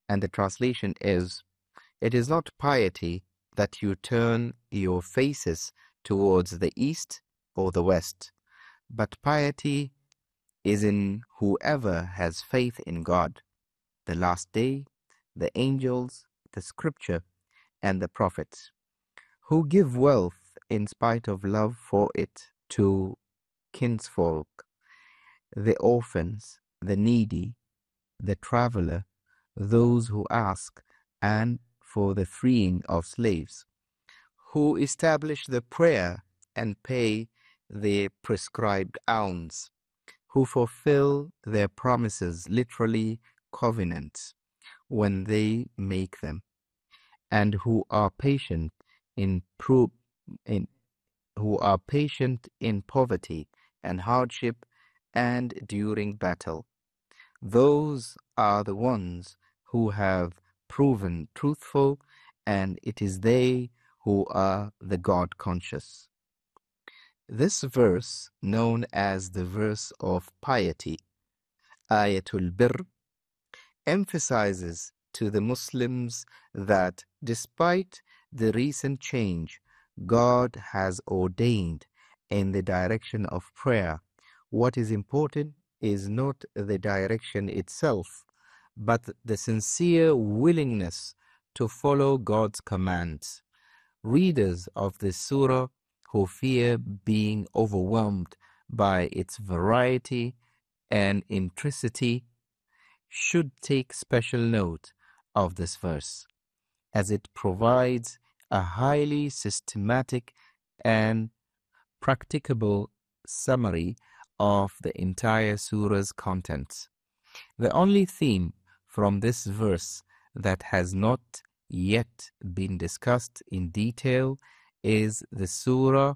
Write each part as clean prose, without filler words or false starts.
And the translation is, "It is not piety that you turn your faces towards the east or the west, but piety is in whoever has faith in God, the last day, the angels, the scripture, and the prophets, who give wealth in spite of love for it to kinsfolk, the orphans, the needy, the traveler, those who ask, and for the freeing of slaves, who establish the prayer and pay the prescribed alms, who fulfill their promises, literally covenants, when they make them, and who are patient in in who are patient in poverty and hardship and during battle. Those are the ones who have proven truthful, and it is they who are the God conscious." This verse, known as the verse of piety, Ayatul Bir, emphasizes to the Muslims that despite the recent change God has ordained in the direction of prayer, what is important is not the direction itself, but the sincere willingness to follow God's commands. Readers of this surah who fear being overwhelmed by its variety and intricity should take special note of this verse, as it provides a highly systematic and practicable summary of the entire surah's contents. The only theme from this verse that has not yet been discussed in detail is the surah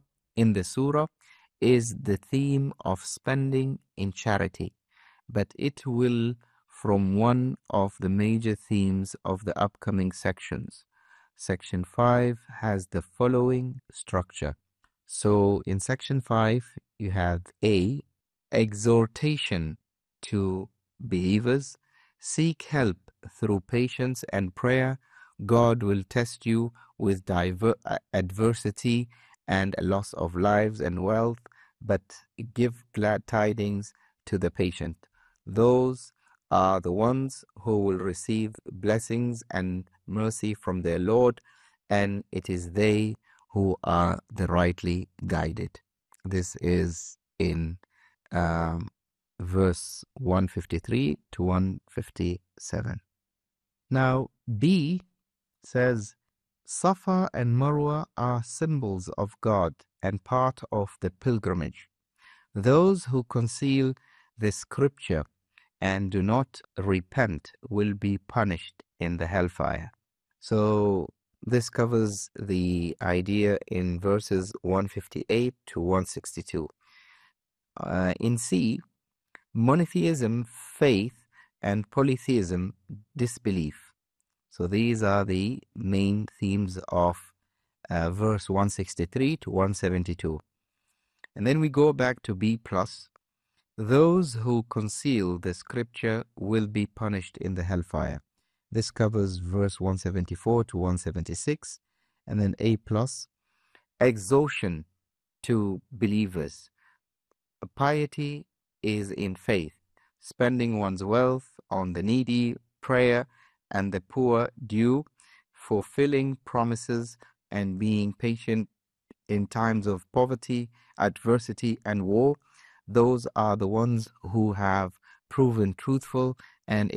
is the theme of spending in charity, but it will from one of the major themes of the upcoming sections. Section 5 has the following structure. So in section 5, you have A, exhortation to believers. Seek help through patience and prayer. God will test you with adversity and a loss of lives and wealth, but give glad tidings to the patient. Those are the ones who will receive blessings and mercy from their Lord, and it is they who are the rightly guided. This is in verse 153 to 157. Now, B says, Safa and Marwa are symbols of God and part of the pilgrimage. Those who conceal the scripture and do not repent will be punished in the hellfire. So this covers the idea in verses 158 to 162. In C, monotheism, faith, and polytheism, disbelief. So these are the main themes of verse 163 to 172. And then we go back to B+. Those who conceal the scripture will be punished in the hellfire. This covers verse 174 to 176. And then A+, exhortation to believers. Piety is in faith, spending one's wealth on the needy, prayer, and the poor due, fulfilling promises, and being patient in times of poverty, adversity, and war. Those are the ones who have proven truthful, and